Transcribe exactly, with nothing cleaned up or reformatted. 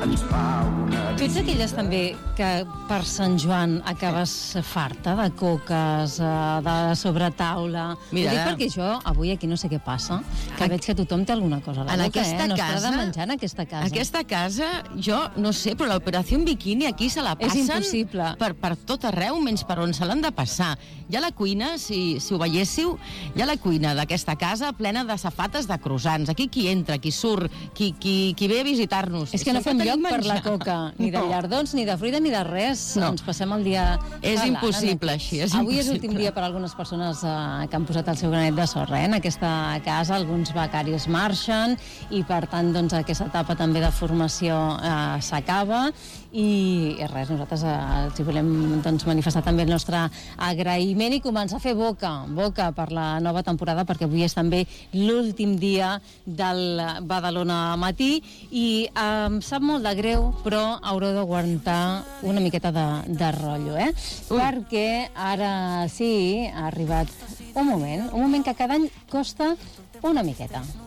Tu ets d'aquelles també que per Sant Joan acabes farta de coques, de sobretaula? Mira, ho dic perquè jo avui aquí no sé què passa, que veig que tothom té alguna cosa a la en boca, aquesta eh? No es casa, para de menjar en aquesta casa. Aquesta casa, jo no sé, però l'operació bikini aquí se la passen... És impossible. Per, per tot arreu, menys per on se l'han de passar. Hi ha la cuina, si, si ho veiéssiu, hi ha la cuina d'aquesta casa plena de safates de croissants. Aquí qui entra, qui surt, qui, qui, qui ve a visitar-nos. És que no fem lloc per la coca, ni de No. llardons, ni de fruita, ni de res. No. Ens passem el dia... És calant impossible, aquí. així, és Avui és impossible. l'últim dia per a algunes persones eh, que han posat el seu granet de sorra eh, en aquesta casa. Alguns becaris marxen i, per tant, doncs, aquesta etapa també de formació eh, s'acaba i, i res, nosaltres eh, els hi volem doncs, manifestar també el nostre agraïment i començar a fer boca, boca per la nova temporada, perquè avui és també l'últim dia del Badalona Matí i eh, em sap molt de greu, però haureu d'aguantar una miqueta de, de rotllo, eh? Ui. Perquè ara sí, ha arribat un moment, un moment que cada any costa una miqueta.